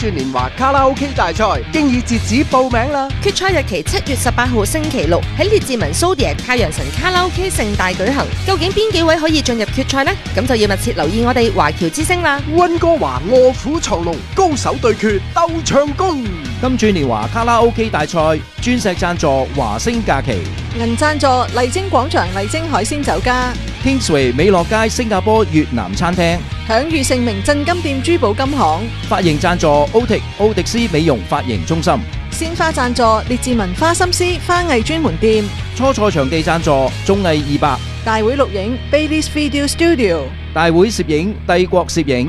專年華卡拉 OK 大賽經已截止報名啦！ 決賽日期7月18號星期六喺列治文蘇迪亞太陽神卡拉 OK 盛大舉行。究竟邊幾位可以進入決賽呢？咁就要密切留意我哋華僑之聲啦！ 溫哥華臥虎藏龍，高手對決鬥唱功。 金鑽年華卡拉 OK 大賽鑽石贊助華星假期， 銀贊助麗晶廣場麗晶海鮮酒家， Kingsway 美樂街新加坡越南餐廳， 享譽盛名鎮金店珠寶金行， 髮型贊助奧迪斯美容髮型中心， 鮮花贊助列治文花心思花藝專門店， 初賽場地贊助綜藝200， 大會錄影 Bailey's Video Studio， 大會攝影帝國攝影。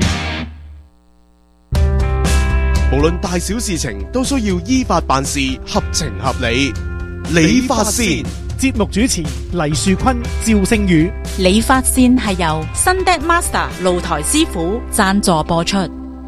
無論大小事情都需要依法辦事，合情合理。理髮線節目主持黎樹坤、趙星宇。 理髮線係由 Sundeck Master 露台師傅贊助播出。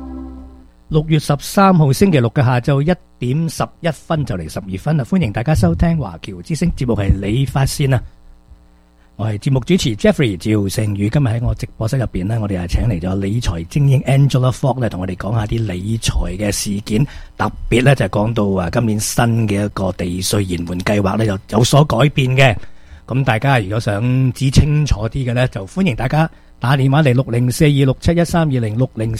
6月13號星期六嘅下晝1點11分就嚟12分啦！歡迎大家收聽華僑之聲節目係理髮線啊！我係節目主持 Jeffrey 趙成宇，今日喺我直播室入邊呢，我哋係請嚟咗理財精英 Angela Fogg 咧，同我哋講下啲理財嘅事件，特別咧就係講到今年新嘅一個地稅延緩計劃咧，就有所改變嘅。咁大家如果想知清楚啲嘅咧，就歡迎大家打電話嚟6042671320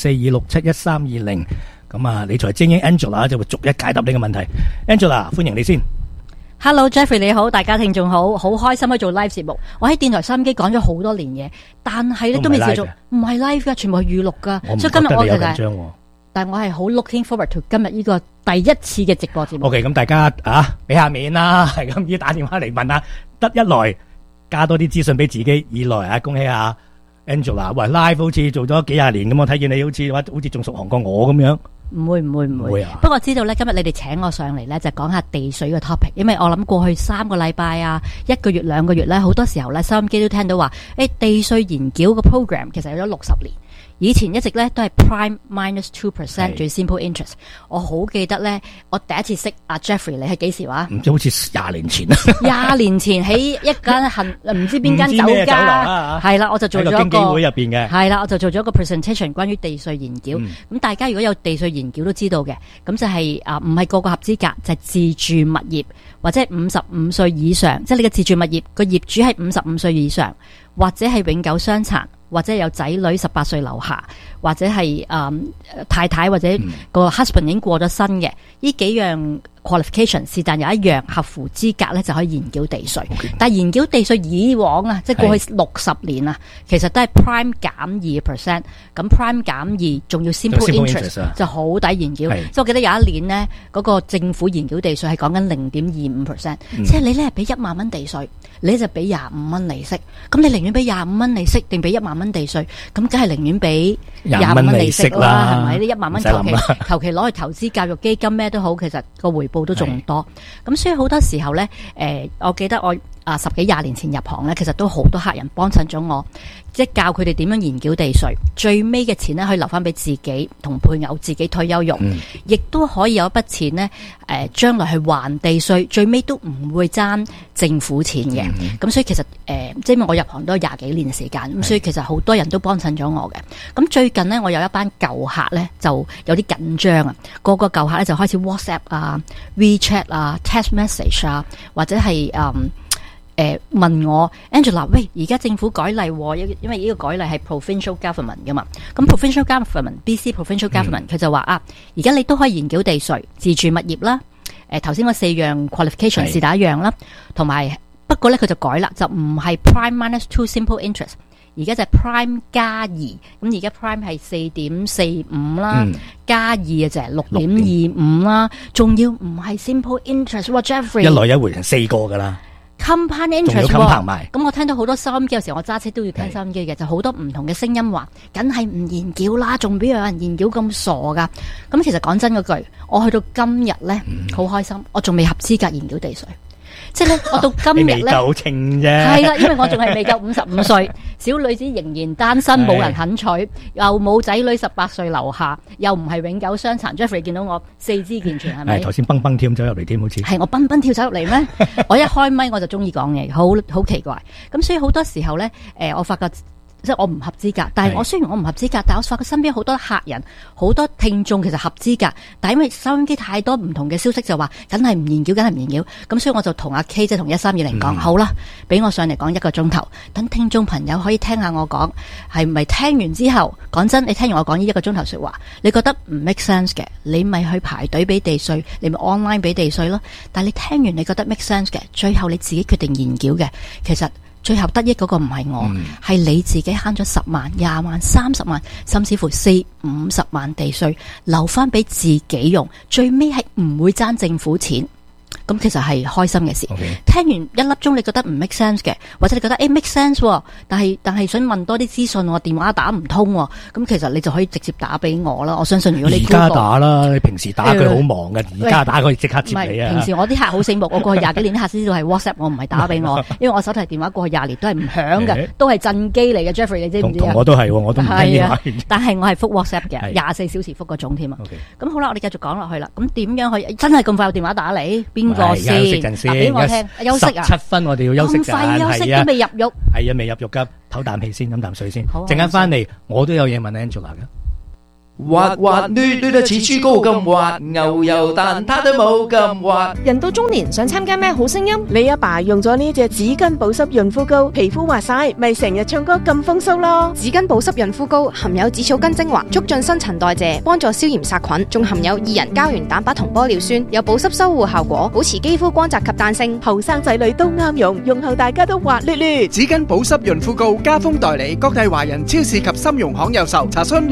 6042671320。咁啊，理財精英 Angela 就會逐一解答呢個問題。Angela， 歡迎你先。 Hello Jeffrey 你好，大家聽眾好，好開心去做 live 節目。我喺電台收音機講咗好多年嘢，但係咧都未試做，唔係 live 噶，全部係預錄噶。所以今日我其實，但係我係好 looking forward to 今日呢個第一次嘅直播節目。 OK， 咁大家俾下面啦，係咁要打電話嚟問下，得一來加多啲資訊俾自己，二來恭喜下 Angela， 喂 live 好似做咗幾廿年咁，我睇見你好似仲熟行過我咁樣。 唔會啊！不過知道咧，今日你哋請我上嚟咧，就講下地稅嘅 topic， 因為我諗過去3個禮拜啊，1個月2個月咧，好多時候咧，收音機都聽到話，地稅延繳個 program 其實有咗60年。以前一直咧都係 prime minus 2% 最 simple interest。我好記得咧，我第一次識阿 Jeffrey， 你係幾時話？ 唔知好似20年前啊 ！20年前喺一間唔知邊間酒家，係啦，我就做咗一個經紀會入邊嘅， 係啦，我就做咗一個 presentation 關於地稅延繳。咁大家如果有地稅延繳都知道嘅，咁就係唔係個個合資格，就係自住物業或者55歲以上，即係你嘅自住物業個業主係55歲以上，或者係永久傷殘，或者有仔女18歲樓下，或者係太太或者個 husband 已經過咗身嘅，呢幾樣 qualification 是但有一樣合乎資格咧，就可以延繳地稅。但係延繳地稅以往啊，即係過去60年啊，其實都係 prime 減2%，咁 prime 減2仲要 simple interest 就好抵延繳。即係我記得有一年呢，嗰個政府延繳地稅係講緊0.25%，即係你咧係俾1萬蚊地稅，你就俾25蚊利息。咁你寧願俾25蚊利息定俾1萬蚊地稅？咁梗係寧願俾25蚊利息啦，係咪？你1萬蚊求其攞去投資教育基金咩都好，其實個回報都仲多。咁所以好多時候咧，我記得我10幾20年前入行咧，其實都好多客人幫襯咗我，即係教佢哋點樣延繳地稅，最尾嘅錢咧可以留翻俾自己同配偶自己退休用，亦都可以有一筆錢咧，將來去還地稅，最尾都唔會爭政府錢嘅。咁所以其實即係因為我入行都有20幾年時間，咁所以其實好多人都幫襯咗我嘅。咁最近呢，我有一班舊客咧就有啲緊張啊，個個舊客咧就開始 WhatsApp 啊、WeChat 啊、Text Message 啊，或者係問我 Angela， 喂，而家政府改例，因為呢個改例係 provincial government 噶嘛，咁 provincial government BC provincial government 佢就話而家你都可以延繳地稅，自住物業啦，頭先嗰4樣 qualification 是打一樣啦，同埋不過咧佢就改啦，就唔係 prime minus 2 simple interest， 而家就係 prime 加2，咁而家 prime 係4.45啦，加2嘅就係6.25啦，仲要唔係 simple interest， Jeffrey 一來一回成4個噶啦。 compound interest 喎， 咁我聽到好多收音機，有時我揸車都要聽收音機嘅，就好多唔同嘅聲音話，梗係唔延繳啦，仲邊有人延繳咁傻噶？咁其實講真嗰句，我去到今日咧，好開心，我仲未合資格延繳地稅。即係咧，我到今日咧， 未夠稱啫。 係啦，因為我仲係未夠55歲，小女子仍然單身，冇人肯娶，又冇仔女18歲樓下，又唔係永久傷殘。Jeffrey 見到我四肢健全，係咪？ 頭先蹦蹦跳走入嚟添，好似係我蹦蹦跳走入嚟咩？我一開咪我就中意講嘢，好奇怪。咁所以好多時候咧，我發覺即係我唔合資格，但係我雖然我唔合資格，但係我發覺身邊好多客人、好多聽眾其實合資格，但係因為收音機太多唔同嘅消息就話，梗係唔研究，梗係唔研究，咁所以我就同阿 K 即係同1320講，好啦，俾我上嚟講1個鐘頭，等聽眾朋友可以聽下我講，係咪聽完之後，講真，你聽完我講呢1個鐘頭說話，你覺得唔 make sense 嘅，你咪去排隊俾地稅，你咪 online 俾地稅咯。但係你聽完你覺得 make sense 嘅，最後你自己決定研究嘅，其實最後得益嗰個唔係我，係你自己慳咗10萬、20萬、30萬，甚至乎40、50萬地稅，留翻俾自己用，最尾係唔會爭政府錢。咁其實係開心嘅事。聽完1粒鐘你覺得唔 make sense 嘅，或者你覺得make sense 喎，但係想問多啲資訊，電話打唔通喎，咁其實你就可以直接打俾我啦。我相信如果你而家打啦，你平時打佢好忙嘅，而家打佢即刻接你啊。 平時我啲客好醒目，我過去20幾年啲客先知道係 WhatsApp， 我唔係打俾我，因為我手提電話過去20年都係唔響嘅，都係震機嚟嘅。Jeffrey 你知唔知啊？ 同我都係，我都唔聽電話。 但係我係覆 WhatsApp 嘅，24小時覆嗰種添啊。咁好啦，我哋繼續講落去啦。咁點樣去真係咁快有電話打嚟？邊個先？俾我聽，休息啊！7 分我哋要休息陣， 咁快休息都未入獄， 係啊，未入獄噶，唞啖氣先，飲啖水先。陣間翻嚟，我都有嘢問 Angela 嘅。 滑滑捋捋得似豬膏咁滑，牛油蛋撻都冇咁滑。 人到中年想參加咩好聲音？ 你阿爸用咗呢隻紙巾保濕潤膚膏，皮膚滑晒，咪成日唱歌咁風騷咯。 紙巾保濕潤膚膏含有紫草根精華，促進新陳代謝，幫助消炎殺菌，仲含有2人膠原蛋白同玻尿酸，有保濕修護效果，保持肌膚光澤及彈性。 後生仔女都啱用，用後大家都滑捋捋。 紙巾保濕潤膚膏加封代理，各大華人超市及參容行有售。查詢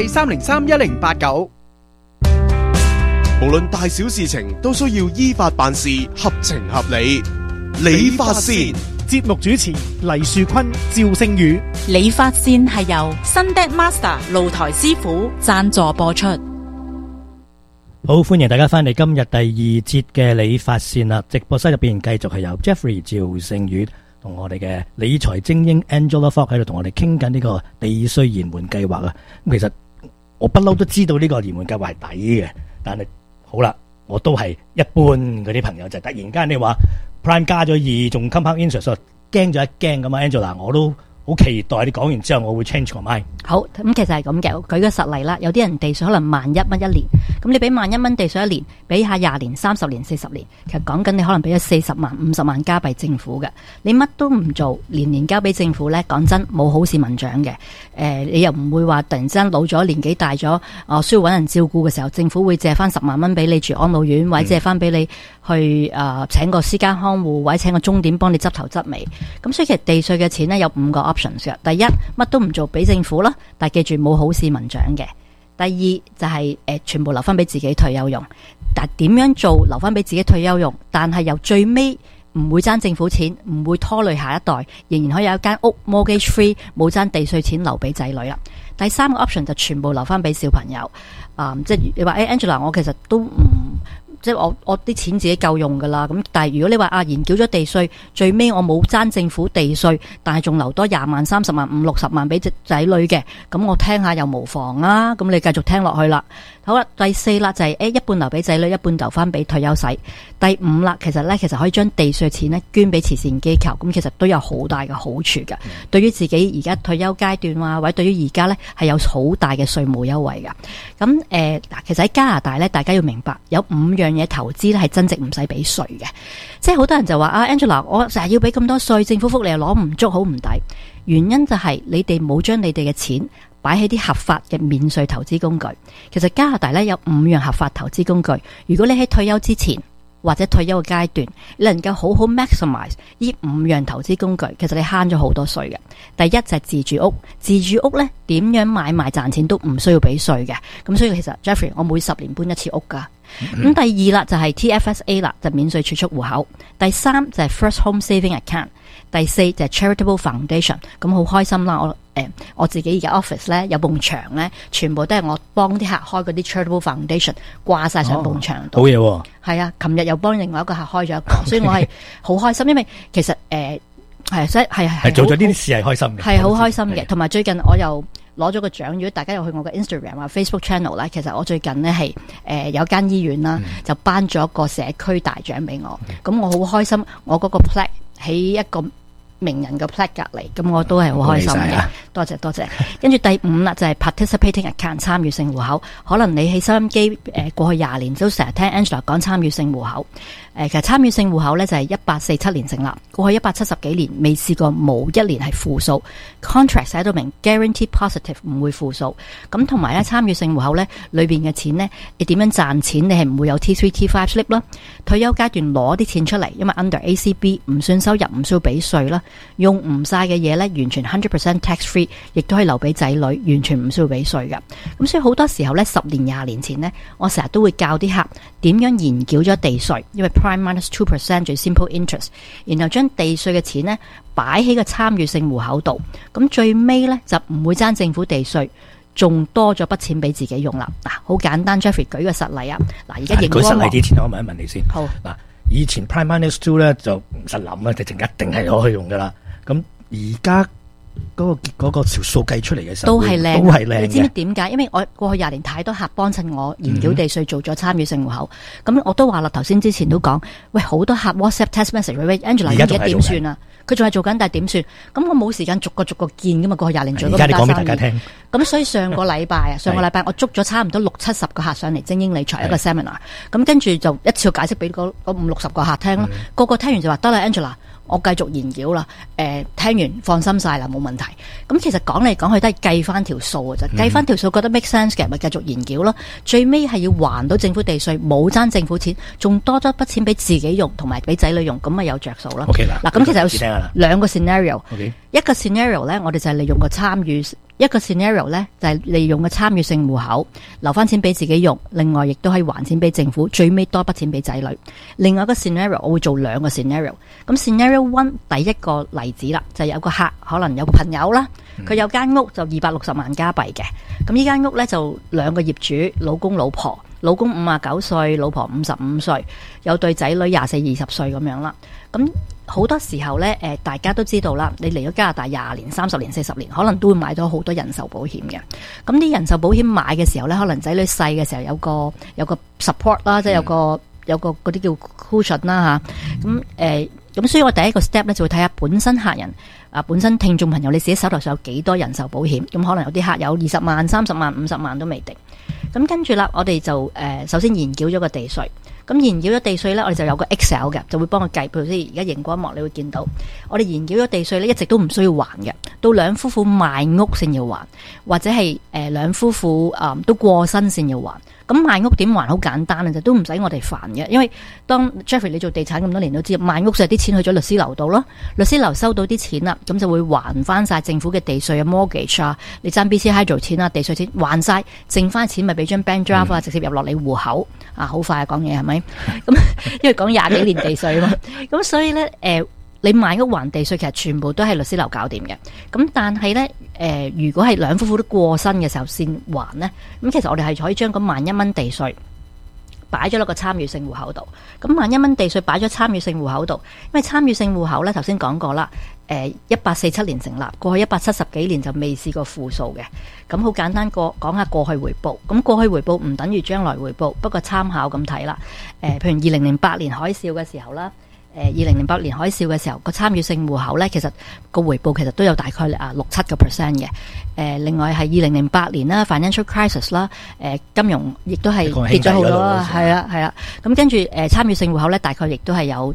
604-303-1089。 無論大小事情都需要依法辦事，合情合理。理髮線節目主持黎樹坤、趙星宇。 理髮線係由新 Dad Master 露台師傅贊助播出。 好，歡迎大家翻嚟今日第2節嘅理髮線啦！直播室入邊繼續係由 Jeffrey 趙星宇同我哋嘅理財精英 Angela Fox 喺度同我哋傾緊呢個地稅延緩計劃啊！咁其實我不嬲都知道呢個延緩計劃係抵嘅，但係好啦，我都係一般嗰啲朋友就突然間你話 Prime 加咗2，仲 compound interest， 驚咗一驚咁啊 Angela， 我都好期待你講完之後，我會 change my mind。 好，咁其實係咁嘅，舉個實例啦。有啲人地稅可能11,000蚊1年，咁你俾11,000蚊地稅1年，俾下20年、30年、40年，其實講緊你可能俾咗40萬、50萬加幣政府嘅。你乜都唔做，年年交俾政府呢，講真冇好市民獎嘅。你又唔會話突然之間老咗年紀大咗，需要揾人照顧嘅時候，政府會借翻10萬蚊俾你住安老院，或者借翻俾你去請個私家看護，或者請個鐘點幫你執頭執尾。咁所以其實地稅嘅錢呢，有5個 options 嘅。第一，乜都唔做俾政府啦。但係記住冇好市民獎嘅。第二就係全部留翻俾自己退休用。但係點樣做留翻俾自己退休用？但係由最尾唔會爭政府錢，唔會拖累下一代，仍然可以有一間屋 mortgage free， 冇爭地稅錢留俾仔女啦。第三個 option 就全部留翻俾小朋友。即係你話Angela， 我其實都唔。即係我啲錢自己夠用噶啦，咁但係如果你話延繳咗地稅，最尾我冇爭政府地稅，但係仲留多20萬、30萬、50、60萬俾仔女嘅，咁我聽下又無妨啊，咁你繼續聽落去啦。好啦，第4啦就係一半留俾仔女，一半留翻俾退休使。第5啦，其實可以將地稅錢捐俾慈善機構，咁其實都有好大嘅好處噶。對於自己而家退休階段啊，或者對於而家呢係有好大嘅稅務優惠噶。咁其實喺加拿大呢，大家要明白有5樣嘢投資咧係真正唔使俾稅嘅。即係好多人就話Angela， 我成日要俾咁多稅，政府福利又攞唔足，好唔抵。原因就係你哋冇將你哋嘅錢擺喺啲合法嘅免稅投資工具。其實加拿大咧有5樣合法投資工具，如果你喺退休之前或者退休嘅階段，你能夠好好 maximize 呢5樣投資工具，其實你慳咗好多稅嘅。第一就係自住屋，自住屋咧點樣買賣賺錢都唔需要俾稅嘅。咁所以其實 Jeffrey， 我每10年搬一次屋噶。咁第2啦就係 TFSA 啦，就免稅儲蓄戶口。第3就係 First Home Saving Account。第4就係 Charitable Foundation。咁好開心啦！我自己而家 office 咧有埲牆咧，全部都係我幫啲客開嗰啲 Charitable Foundation 掛晒上埲牆度。 好嘢喎！ 係啊，琴日又幫另外一個客開咗一個，所以我係好開心，因為其實係做咗呢啲事係開心嘅， 係好開心嘅。同埋最近我又攞咗個獎，如果大家又去我嘅 Instagram 或 Facebook channel 咧，其實我最近呢係有間醫院啦，就頒咗一個社區大獎俾我。咁我好開心，我嗰個 plaque 喺一個名人嘅 plaque 隔離，咁我都係好開心嘅。 恭喜晒啊多謝。跟住第5啦，就係 participating account 參與性戶口。可能你喺收音機過去20年都成日聽 Angela 講參與性戶口。其實參與性戶口咧就係1847年成立，過去170幾年未試過冇一年係負數。contract 寫到明 guarantee positive 唔會負數。咁同埋咧參與性戶口咧裏邊嘅錢咧，你點樣賺錢？你係唔會有 T3 T5 slip 啦。退休階段攞啲錢出嚟，因為 under ACB 唔算收入，唔需要俾稅啦。用唔晒嘅嘢咧，完全 100% tax free， 亦都可以留俾仔女，完全唔需要俾稅㗎。咁所以好多時候咧，10年20年前咧，我成日都會教啲客點樣延繳咗地稅，因為 prime minus 2% 最 simple interest， 然後將地稅嘅錢咧擺喺個參與性戶口度，咁最尾咧就唔會爭政府地稅，仲多咗筆錢俾自己用啦。嗱，好簡單 Jeffrey 舉個實例啊。嗱，而家舉實例之前，我問一問你先。 好。 嗱，以前 prime minus 2咧就唔使諗啦，直情一定係攞去用噶啦。咁而家嗰個條數計出嚟嘅時候， 都係靚， 都係靚嘅。 你知唔知點解？因為我過去20年太多客幫襯我延繳地稅做咗參與性戶口，咁我都話啦，頭先之前都講，喂，好多客 WhatsApp text message， 喂 Angela 而家點算啊？佢仲係做緊，但係點算？咁我冇時間逐個見噶嘛，過去20年做咗咁多生意。而家你講俾大家聽。咁所以上個禮拜我捉咗差唔多60-70個客上嚟精英理財一個 seminar， 咁跟住就一次解釋俾嗰50-60個客聽咯，個個聽完就話得啦 Angela。我繼續延繳啦，聽完放心晒啦，冇問題。咁其實講嚟講去都係計翻條數嘅啫，計翻條數覺得 make sense 嘅，咪繼續延繳咯。最尾係要還到政府地稅，冇爭政府錢，仲多咗一筆錢俾自己用同埋俾仔女用，咁咪有着數咯。 OK 啦， 嗱，咁其實有兩個 scenario。Okay. 一個 scenario 咧，我哋就係利用個參與；一個 scenario 咧，就係利用個參與性戶口，留翻錢俾自己用，另外亦都可以還錢俾政府，最尾多筆錢俾仔女。另外一個 scenario 我會做2個 scenario。咁 scenario 1第一個例子啦，就係有個客可能有個朋友啦，佢有間屋就260萬加幣嘅。咁呢間屋咧就2個業主，老公老婆，老公59歲，老婆55歲，有對仔女24-20歲咁樣啦。咁好多時候咧，大家都知道啦，你嚟咗加拿大20年、30年、40年，可能都會買咗好多人壽保險嘅。咁啲人壽保險買嘅時候咧，可能仔女細嘅時候有個 support 啦，即係有個嗰啲叫 cushion 啦吓。咁所以我第一個 step 咧就會睇下本身客人本身聽眾朋友你自己手頭上有幾多人壽保險。咁可能有啲客有20萬、30萬、50萬都未定。咁跟住啦，我哋就首先延繳咗個地稅。咁延繳咗地稅咧，我哋就有個 Excel 嘅，就會幫佢計。譬如先而家熒光幕，你會見到我哋延繳咗地稅咧，一直都唔需要還嘅，到兩夫婦賣屋先要還，或者係兩夫婦都過身先要還。咁賣屋點還？好簡單嘅啫，都唔使我哋煩嘅。因為當 Jeffrey 你做地產咁多年都知，賣屋就係啲錢去咗律師樓度咯，律師樓收到啲錢啦，咁就會還翻晒政府嘅地稅啊、mortgage 啊，你爭 BC Hydro 錢啊、地稅錢還晒，剩翻錢咪俾張 bank draft 啊，直接入落你戶口啊，好快講嘢係咪？咁因為講20幾年地稅啊嘛，咁所以咧你賣屋還地稅，其實全部都係律師樓搞掂嘅。咁但係咧，如果係兩夫婦都過身嘅時候先還咧，咁其實我哋係可以將嗰11000蚊地稅擺咗落個參與性戶口度。咁11000蚊地稅擺咗參與性戶口度，因為參與性戶口咧頭先講過啦，1847年成立，過去170幾年就未試過負數嘅。咁好簡單講下過去回報。咁過去回報唔等於將來回報，不過參考咁睇啦。譬如2008年海嘯嘅時候啦。2008年海嘯嘅時候，個參與性戶口咧，其實個回報其實都有大概6-7% 嘅。另外係2008年啦 ，financial crisis 啦，金融亦都係跌咗好多啦，係啊。咁跟住參與性戶口咧，大概亦都係有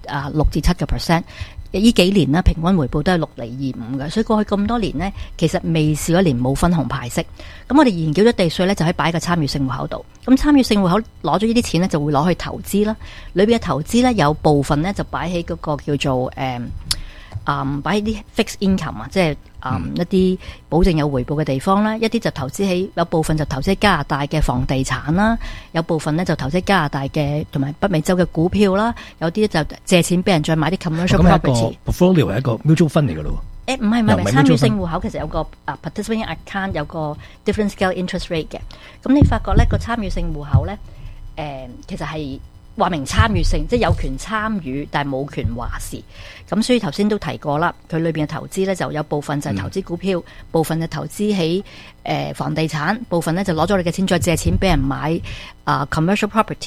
6-7%。呢幾年啦，平均回報都係6.25%嘅，所以過去咁多年呢，其實未試過一年冇分紅派息。咁我哋延繳咗地稅咧，就可以擺喺個參與性戶口度。咁參與性戶口攞咗呢啲錢咧，就會攞去投資啦。裏邊嘅投資咧，有部分咧就擺喺嗰個叫做擺喺啲 fixed income 啊，即係一啲保證有回報嘅地方啦，一啲就投資喺，有部分就投資喺加拿大嘅房地產啦，有部分咧就投資喺加拿大嘅同埋北美洲嘅股票啦，有啲就借錢俾人再買啲 commercial property。 portfolio 係一個 mutual fund 嚟噶咯？ 唔係參與性戶口，其實有個participating account 有個 different scale interest rate 嘅。咁你發覺咧個參與性戶口咧，其實係話明參與性，即係有權參與，但係冇權話事。咁所以頭先都提過啦，佢裏邊嘅投資咧就有部分就係投資股票，部分就投資喺房地產，部分咧就攞咗你嘅錢再借錢俾人買commercial property。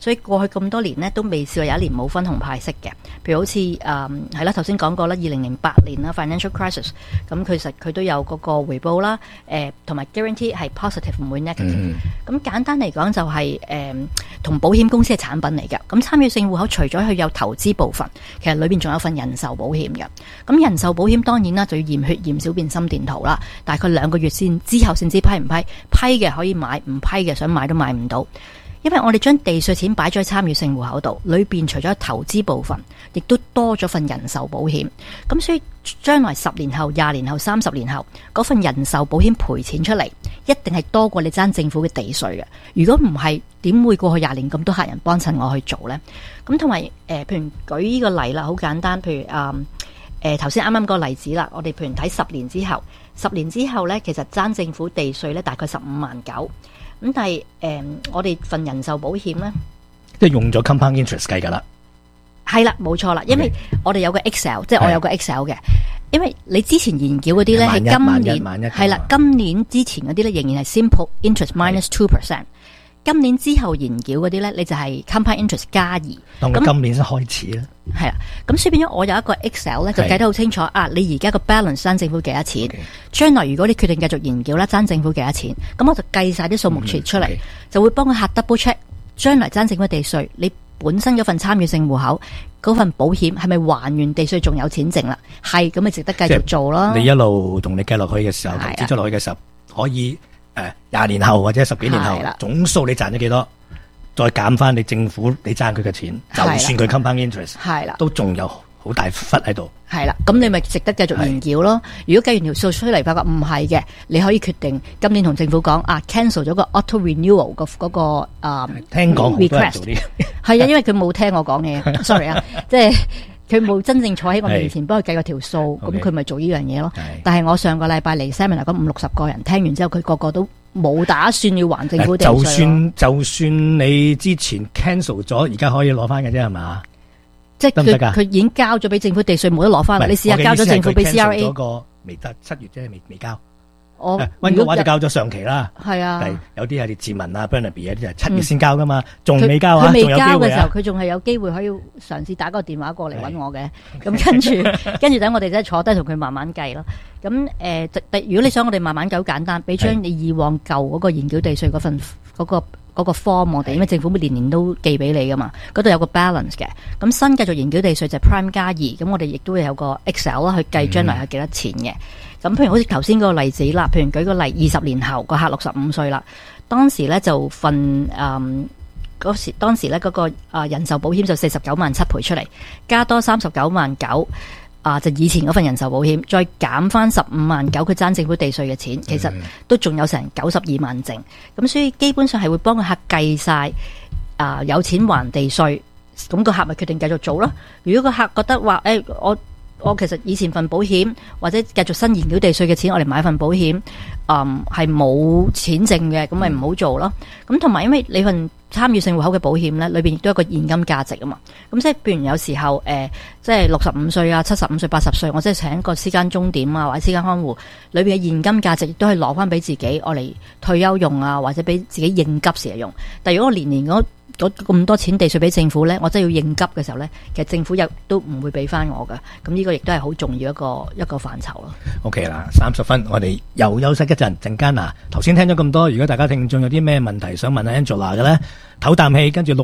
所以過去咁多年呢，都未試過有一年冇分紅派息嘅。譬如好似係啦，頭先講過啦，2008年啦 financial crisis， 咁其實佢都有嗰個回報啦，同埋 guarantee 係 positive 唔會 negative。咁簡單嚟講就係同保險公司嘅產品嚟嘅。咁參與性戶口除咗佢有投資部分，其實裏邊仲有份人壽保險嘅。咁人壽保險當然啦，就要驗血驗小便心電圖啦，大概2個月之後先知批唔批，批嘅可以買，唔批嘅想買都買唔到。因為我哋將地稅錢擺咗喺參與性戶口度，裏邊除咗投資部分，亦都多咗份人壽保險。咁所以將來10年後、20年後、30年後，嗰份人壽保險賠錢出嚟，一定係多過你爭政府嘅地稅嘅。如果唔係，點會過去20年咁多客人幫襯我去做呢？咁同埋譬如舉呢個例啦，好簡單，譬如頭先啱啱個例子啦，我哋譬如睇10年之後，10年之後呢，其實爭政府地稅呢大概15.9萬。咁但係我哋份人壽保險咧， 即係用咗 compound interest 計噶啦， 係啦，冇錯啦，因為我哋有個 Excel， 即係我有個 Excel 嘅，因為你之前延繳嗰啲咧係今年係啦，今年之前嗰啲咧仍然係 simple interest minus 2%， 今年之後延繳嗰啲咧，你就係 compound interest 加2， 當佢今年先開始啦。 係啦，咁所以變咗我有一個 Excel 咧，就計得好清楚啊！你而家個 balance 爭政府幾多錢？將來如果你決定繼續延繳啦，爭政府幾多錢？咁我就計晒啲數目出嚟，就會幫個客 double check 將來爭政府地稅，你本身嗰份參與性戶口嗰份保險係咪還原地稅仲有錢剩啦？係咁咪值得繼續做咯。 你一路同你計落去嘅時候，投資咗落去嘅時候，可以20年後或者10幾年後總數你賺咗幾多？再減翻你政府你爭佢嘅錢，就算佢 compound interest， 都仲有好大忽喺度。 係啦，咁你咪值得繼續延繳咯。如果計完條數出嚟發覺唔係嘅，你可以決定今年同政府講cancel 咗個 auto renewal 嗰個聽講好多人做啲係啊，因為佢冇聽我講嘢，sorry 啊，即係佢冇真正坐喺我面前幫佢計個條數，咁佢咪做呢樣嘢咯。但係我上個禮拜嚟 seminar 嗰50-60個人聽完之後，佢個個都冇打算要還政府地稅。 就算你之前 cancel 咗，而家可以攞翻嘅啫，係嘛？ 即係佢已經交咗俾政府地稅，冇得攞翻啦。你試下交咗政府俾 CRA， 嗰個未得7月啫，未交。 溫哥華就交咗上期啦。係啊，有啲係列治文啊 Burnaby 啊啲係7月先交噶嘛，仲未交啊？ 佢未交嘅時候，佢仲係有機會可以嘗試打個電話過嚟揾我嘅。咁跟住等我哋真係坐低同佢慢慢計咯。咁如果你想我哋慢慢計，好簡單，俾張你以往舊嗰個延繳地稅嗰份嗰個 form 我哋，因為政府年年都寄俾你噶嘛，嗰度有個 balance 嘅。咁新繼續延繳地稅就係 prime 加2，咁我哋亦都會有個 Excel 啦，去計將來係幾多錢嘅。咁譬如好似頭先嗰個例子啦，譬如舉個例，20年後個客65歲啦，當時咧就份當時咧嗰個人壽保險就49.7萬賠出嚟，加多39.9萬就以前嗰份人壽保險，再減翻15.9萬佢爭政府地稅嘅錢，其實都仲有成92萬剩。咁所以基本上係會幫個客計晒有錢還地稅，咁個客咪決定繼續做咯。如果個客覺得話我其實以前份保險或者繼續新延繳地稅嘅錢，我哋買份保險係冇錢剩嘅，咁咪唔好做咯。咁同埋因為你份參與性戶口嘅保險咧，裏邊亦都有一個現金價值啊嘛。咁即係譬如有時候即係65歲啊、75歲、80歲，我即係請一個私間鐘點啊或者私間看護，裏邊嘅現金價值亦都係攞翻俾自己，我嚟退休用啊，或者俾自己應急時用。但係如果我年年咁多錢地稅俾政府咧，我真係要應急嘅時候咧，其實政府又都唔會俾翻我噶。咁呢個亦都係好重要一個範疇咯。 OK 啦，30分，我哋又休息一陣間啊。頭先聽咗咁多，如果大家聽眾有啲咩問題想問阿 Angela 嘅咧，唞啖氣，跟住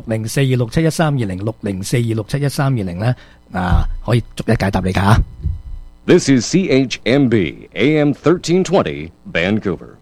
6042671320 6042671320咧，可以逐一解答你噶。 This is CHMB AM 1320 Vancouver。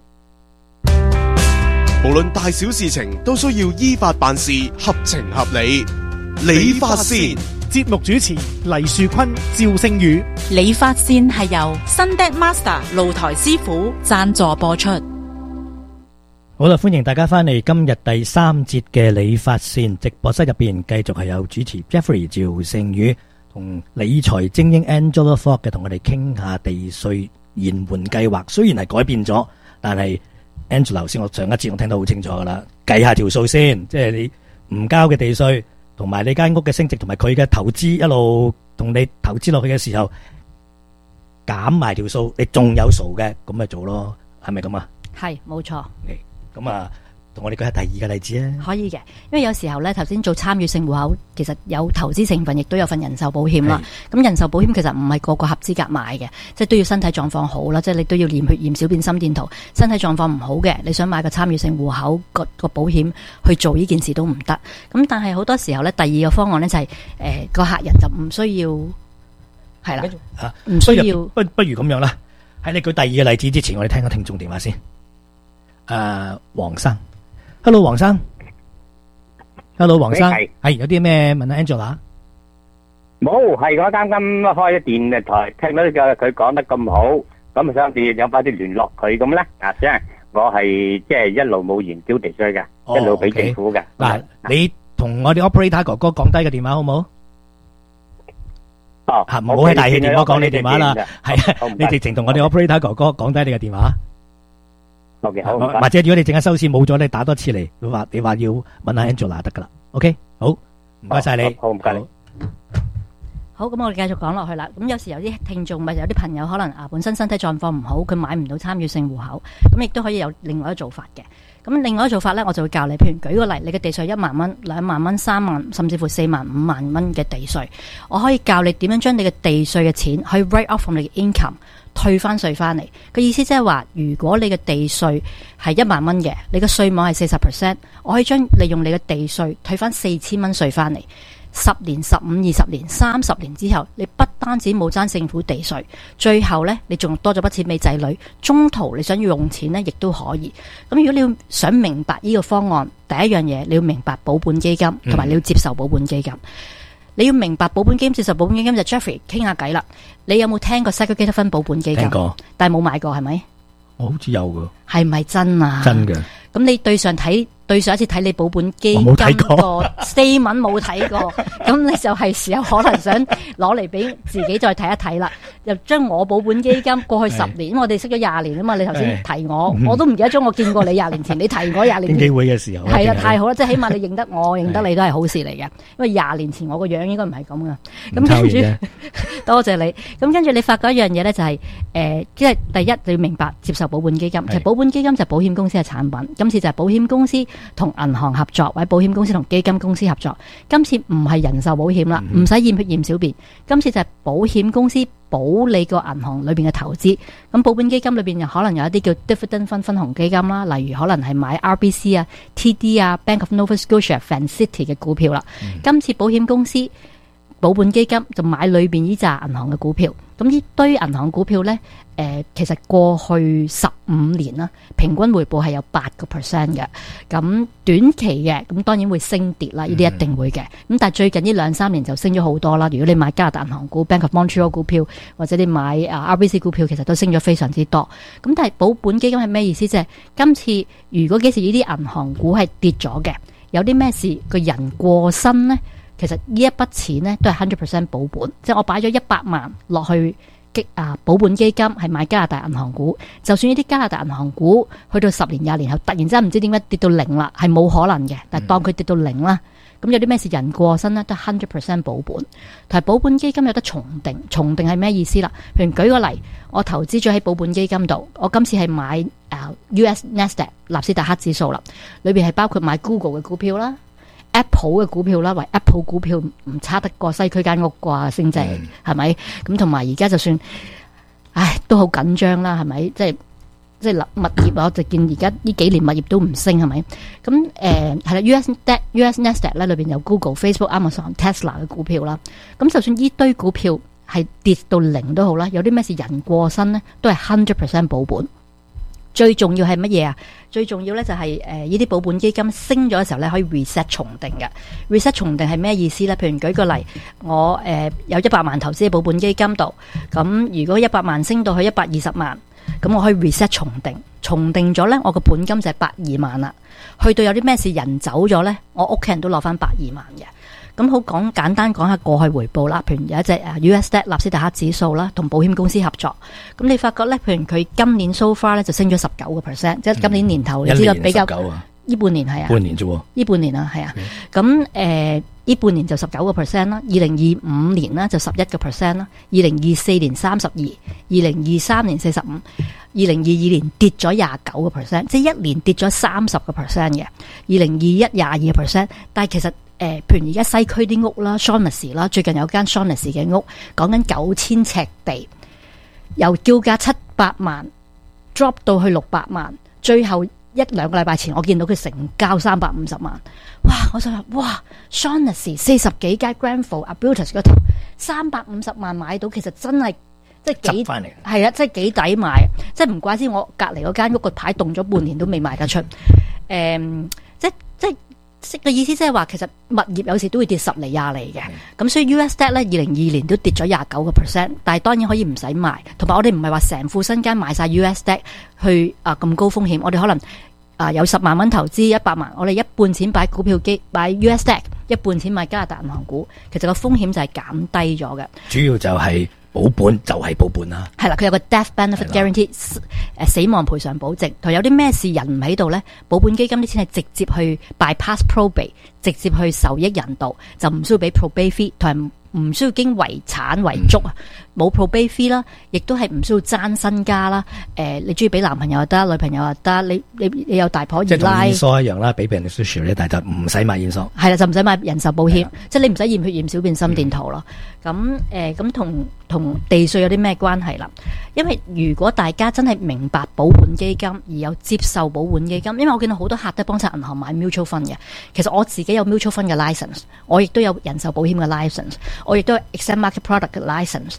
無論大小事情都需要依法辦事，合情合理。理髮線節目主持黎樹坤、趙星宇。 理髮線係由 Sunday Master 露台師傅贊助播出。 好啦，歡迎大家翻嚟今日第3節嘅理髮線直播室入邊，繼續係有主持 Jeffrey 趙星宇同理財精英 Angela Fogg 嘅，同我哋傾下地稅延緩計劃。雖然係改變咗，但係Angela 頭先我上一節我聽得好清楚噶啦，計下條數先，即係你唔交嘅地稅，同埋你間屋嘅升值，同埋佢嘅投資一路同你投資落去嘅時候，減埋條數，你仲有數嘅，咁咪做咯，係咪咁啊？ 係，冇錯。 咁啊， 同我哋舉下第二個例子啊。 可以嘅，因為有時候咧，頭先做參與性戶口，其實有投資成分，亦都有份人壽保險啦。咁人壽保險其實唔係個個合資格買嘅，即係都要身體狀況好啦，即係你都要驗血驗小便心電圖，身體狀況唔好嘅，你想買個參與性戶口個保險去做呢件事都唔得。咁但係好多時候咧，第二個方案咧就係個客人就唔需要係啦，唔需要。 不如咁樣啦，喺你舉第二個例子之前，我哋聽個聽眾電話先。黃生 ，Hello 黃生 ，Hello 黃生，係有啲咩問阿 Angela？ 冇，係我啱啱開咗電台，聽到佢講得咁好，咁啊想住有快啲聯絡佢咁咧。即係我係即係一路冇研究地稅嘅，一路俾政府嘅。 嗱，你同我哋 operator 哥哥講低個電話好冇？唔好喺大氣電波講你電話啦，係啊，你直情同我哋 operator 哥哥講低你嘅電話。 OK， 好， 或者如果你陣間收線冇咗，你打多次嚟，你話要問下 Angela 得噶啦。OK， 好，唔該晒你。 好，唔該你。 好，咁我哋繼續講落去啦。咁有時有啲聽眾咪有啲朋友可能本身身體狀況唔好，佢買唔到參與性戶口，咁亦都可以有另外一個做法嘅。咁另外一個做法呢，我就會教你，譬如舉個例，你嘅地稅1萬蚊、2萬蚊、3萬，甚至乎4萬、5萬蚊嘅地稅，我可以教你點樣將你嘅地稅嘅錢可以 write off from 你嘅 income， 退翻稅翻嚟。個意思即係話，如果你嘅地稅係1萬蚊嘅，你嘅稅網係40%，我可以將利用你嘅地稅退翻4000蚊稅翻嚟。10年、15、20年、30年之後，你不單止冇爭政府地稅，最後呢，你仲多咗筆錢俾仔女。中途你想要用錢呢，亦都可以。咁如果你要想明白呢個方案，第一樣嘢你要明白保本基金，同埋你要接受保本基金。你要明白保本基金、接受保本基金就 Jeffrey 傾下偈啦。你有冇聽過 Segregated Fund 保本基金？聽過，但係冇買過係咪？我好似有噶。係咪真啊？真嘅。咁你對上一次睇你保本基金個 statement 冇睇過，咁你就係時候可能想攞嚟俾自己再睇一睇啦。又將我保本基金過去10年，我哋識咗20年啊嘛。你頭先提我都唔記得咗我見過你20年前，你提我20年前。機會嘅時候係啦，太好啦，即係起碼你認得我，認得你都係好事嚟嘅。因為20年前我個樣應該唔係咁噶。咁跟住多謝你。咁跟住你發覺一樣嘢咧，就係即係第一你要明白接受保本基金。其實保本基金就係保險公司嘅產品，今次就係保險公司同銀行合作，或者保險公司同基金公司合作。今次唔係人壽保險啦，唔使驗血驗小便。今次就係保險公司保你個銀行裏邊嘅投資。咁保本基金裏邊可能有一啲叫 dividend fund 分紅基金啦，例如可能係買 RBC 啊、TD 啊、Bank of Nova Scotia、Vancity 嘅股票啦。今次保險公司保本基金就買裏邊呢紮銀行嘅股票。咁呢堆銀行股票呢，其實過去15年啦，平均回報係有8%嘅。咁短期嘅，咁當然會升跌啦，呢啲一定會嘅。咁但係最近呢2-3年就升咗好多啦。如果你買加拿大銀行股 Bank of Montreal 股票，或者你買RBC 股票，其實都升咗非常之多。咁但係保本基金係咩意思？即係今次如果幾時呢啲銀行股係跌咗嘅，有啲咩事個人過身呢？其實呢一筆錢呢都係 100% 保本，即係我擺咗100萬落去保本基金，係買加拿大銀行股。就算呢啲加拿大銀行股去到10年、20年後，突然之間唔知點解跌到0啦，係冇可能嘅。但係當佢跌到0啦，咁有啲咩事人過身呢，都係 100% 保本。同埋保本基金有得重定，重定係咩意思啦？譬如舉個例，我投資咗喺保本基金度，我今次係買US Nasdaq 納斯達克指數啦，裏邊係包括買 Google 嘅股票啦。Apple 嘅股票啦，為 Apple 股票唔差得過西區間屋啩，升值係咪？咁同埋而家就算，都好緊張啦，係咪？即係物業，我就見而家呢幾年物業都唔升，係咪？咁係啦 ，US Nasdaq 咧裏邊有 Google、Facebook、Amazon、Tesla 嘅股票啦。咁就算呢堆股票係跌到0都好啦，有啲咩事人過身呢，都係 100% 保本。最重要係乜嘢啊？最重要咧就係呢啲保本基金升咗嘅時候咧，可以 reset 重定嘅。reset 重定係咩意思咧？譬如舉個例，我有100萬投資喺保本基金度，咁如果100萬升到去120萬，咁我可以 reset 重定，重定咗咧，我個本金就係82萬啦。去到有啲咩事人走咗咧，我屋企人都攞翻82萬嘅。咁好簡單講下過去回報啦，譬如有一隻US 納斯達克指數啦，同保險公司合作。咁你發覺咧，譬如佢今年 so far 咧就升咗19%，即係今年年頭你知道比較呢半年係啊， 半年啫喎， 呢半年啊係啊，咁呢半年就19%啦，2025年啦就11%啦，2024年32%，2023年45%，2022年跌咗29%，即係一年跌咗30% 嘅，2021 22%，但係其實譬如而家西區啲屋啦 Shaughnessy 啦，最近有間 Shaughnessy 嘅屋，講緊9000尺地，由叫價700萬 drop 到去600萬，最後1-2個禮拜前我見到佢成交350萬，哇！我就話哇 Shaughnessy 40幾間 Granville Arbutus 嗰頭350萬買到，其實真係即係幾係啊，即係幾抵買，即係唔怪之我隔離嗰間屋個牌凍咗半年都未賣得出，即係個意思即係話其實物業有時都會跌10厘20厘嘅，咁所以 US Debt 咧2022年都跌咗29%，但係當然可以唔使賣，同埋我哋唔係話成副身家買晒 US Debt 去咁高風險，我哋可能有10萬蚊投資100萬，我哋一半錢擺股票機擺 US Debt， 一半錢買加拿大銀行股，其實個風險就係減低咗嘅。主要就係保本就係保本啦，係啦，佢有個 death benefit guarantee 死亡賠償保證，同有啲咩事人唔喺度咧，保本基金啲錢係直接去 bypass probate， 直接去受益人道，就唔需要俾 probate fee， 同埋唔需要經遺產遺囑啊，冇 probate fee 啦，亦都係唔需要爭身家啦。你中意俾男朋友又得，女朋友又得，你有大婆二奶，即係同驗疏一樣啦，俾 beneficiary 咧，但係就唔使買驗疏，係啦，就唔使買人壽保險，即係你唔使驗血驗小便心電圖咯。咁同地稅有啲咩關係啦？因為如果大家真係明白保本基金而有接受保本基金，因為我見到好多客都幫襯銀行買 mutual fund 嘅，其實我自己有 mutual fund 嘅 license， 我亦都有人壽保險嘅 license， 我亦都有 exact market product 嘅 license。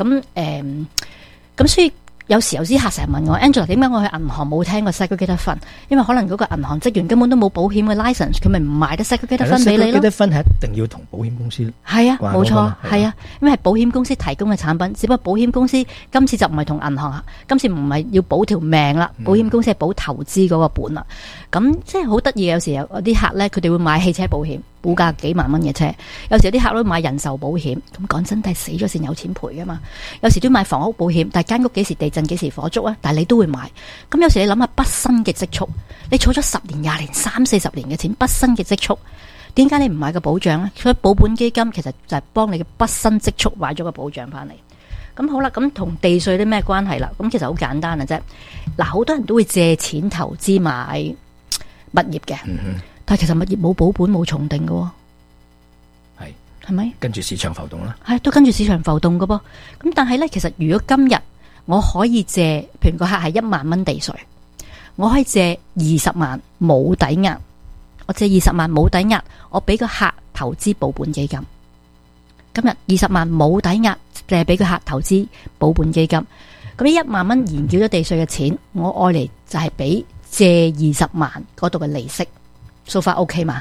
咁所以有時有啲客成日問我 Angela 點解我去銀行冇聽過 segregated fund？ 因為可能嗰個銀行職員根本都冇保險嘅 license， 佢咪唔賣得 segregated fund 俾你咯。segregated fund 係一定要同保險公司係啊，冇錯，係啊，因為係保險公司提供嘅產品，只不過保險公司今次就唔係同銀行，今次唔係要保條命啦，保險公司係保投資嗰個本啦。咁即係好得意嘅，有時有啲客咧，佢哋會買汽車保險，估價幾萬蚊嘅車，有時有啲客都買人壽保險，咁講真，係死咗先有錢賠噶嘛。有時都買房屋保險，但係間屋幾時地震幾時火燭啊，但係你都會買。咁有時你諗下畢生嘅積蓄，你儲咗10年20年30-40年嘅錢，畢生嘅積蓄，點解你唔買個保障呢？所以保本基金其實就係幫你嘅畢生積蓄買咗個保障翻嚟。咁好啦，咁同地稅啲咩關係啦？咁其實好簡單嘅啫。嗱，好多人都會借錢投資買物業嘅，但係其實物業冇保本冇重定嘅，係咪？跟住市場浮動啦，係都跟住市場浮動嘅噃。咁但係咧，其實如果今日我可以借，譬如個客係1萬蚊地稅，我可以借20萬冇抵押，我借20萬冇抵押，我俾個客投資保本基金。今日20萬冇抵押，淨係俾個客投資保本基金。咁呢1萬蚊延繳咗地稅嘅錢，我愛嚟就係俾借20萬嗰度嘅利息，so far OK 嘛？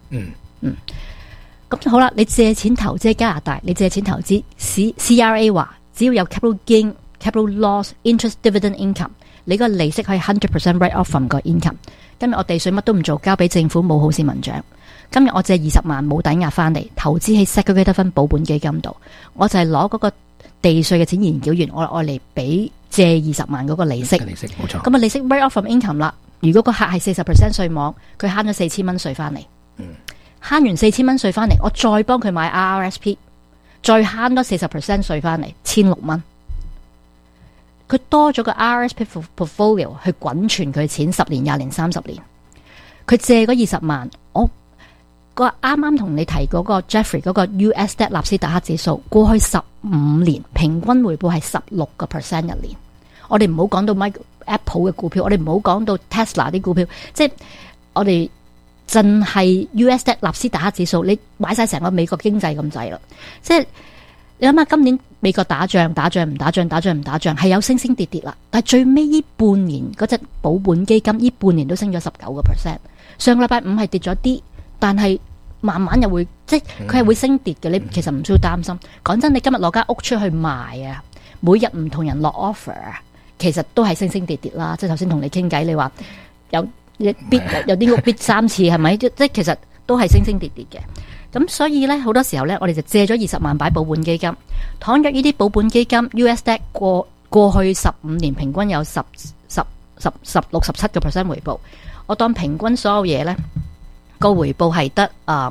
咁好啦，你借錢投資喺加拿大，你借錢投資 CRA 話，只要有 capital gain、capital loss、interest dividend income， 你個利息可以 100% write off from 個 income。今日我地稅乜都唔做，交俾政府冇好市民獎。今日我借20萬冇抵押翻嚟，投資喺 segregated fund 保本基金度，我就係攞嗰個地稅嘅錢延繳完，我愛嚟俾借20萬嗰個利息。利息冇錯。咁啊利息 write off from income 啦。如果個客係40% 稅網，佢慳咗4000蚊稅翻嚟。慳完4000蚊稅翻嚟，我再幫佢買 RRSP， 再慳多40% 稅翻嚟，1600蚊。佢多咗個 RRSP portfolio 去滾存佢錢10年、20年、30年。佢借嗰20萬，我個啱啱同你提嗰個 Jeffrey 嗰個 US Debt 納斯達克指數，過去15年平均回報係16% 一年。我哋唔好講到 Apple 嘅股票，我哋唔好講到 Tesla 啲股票，即係我哋淨係 US Debt 納斯達克指數，你買晒成個美國經濟咁滯啦。即係你諗下，今年美國打仗係有升跌啦，但係最尾呢半年嗰隻保本基金呢半年都升咗19%。上個禮拜5係跌咗啲，但係慢慢又會即係佢係會升跌嘅。你其實唔需要擔心。講真，你今日攞間屋出去賣啊，每日唔同人落 offer 啊，其實都係升跌啦。即係頭先同你傾偈，你話有啲屋 bid 3次係咪？即係其實都係升跌嘅。咁所以咧，好多時候咧，我哋就借咗20萬擺保本基金。倘若呢啲保本基金 US Debt 過去15年平均有16-17% 回報， 我當平均所有嘢呢個回報係得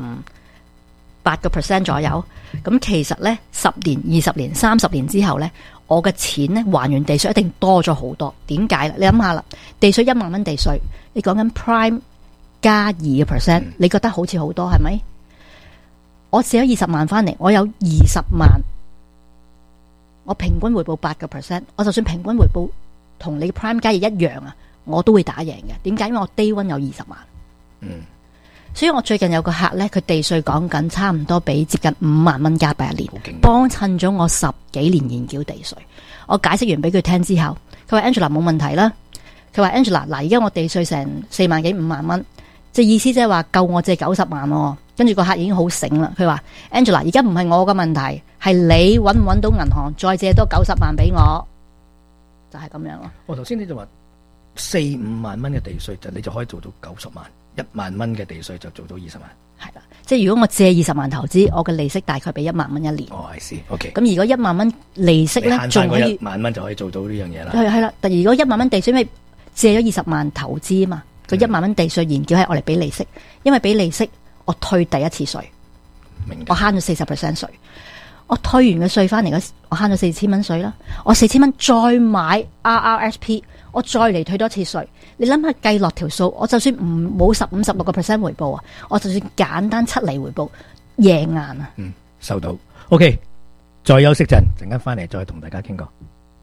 8% 左右。咁其實呢10年、20年、30年之後呢，我嘅錢呢還完地稅一定多咗好多。點解呢？你諗下啦，地稅1萬蚊地稅，你講緊 Prime 加2%，你覺得好似好多係咪？我借咗20萬翻嚟，我有20萬，我平均回報8%，我就算平均回報同你 Prime 加2一樣啊，我都會打贏嘅。點解？因為我 Day One 有20萬。所以我最近有個客呢，佢地稅講緊差唔多俾接近5萬蚊加幣一年，幫襯咗我10幾年現繳地稅。我解釋完俾佢聽之後，佢話 Angela 冇問題啦。佢話 Angela 嗱，而家我地稅成4萬幾5萬蚊，即係意思即係話夠我借90萬喎。跟住個客已經好醒啦，佢話 Angela 而家唔係我嘅問題，係你揾唔揾到銀行再借多90萬俾我，就係咁樣咯。 我頭先你就話4-5萬蚊嘅地稅就你就可以做到90萬，1萬蚊嘅地稅就做到20萬。 係啦，即係如果我借20萬投資，我嘅利息大概俾1萬蚊一年。 哦，I see， OK。 咁如果1萬蚊利息咧，仲可以 1萬蚊就可以做到呢樣嘢啦。 係啦，但如果1萬蚊地稅，因為借咗20萬投資啊嘛，佢1萬蚊地稅現繳係我嚟俾利息，因為俾利息我退第一次稅，我慳咗40% 稅。我退完嘅稅翻嚟我慳咗4000蚊稅啦。我4000蚊再買 RRSP， 我再嚟退多次稅。你諗下計落條數，我就算冇15-16% 回報啊，我就算簡單7厘回報，贏硬啊！ 收到。OK， 再休息陣間翻嚟再同大家傾過。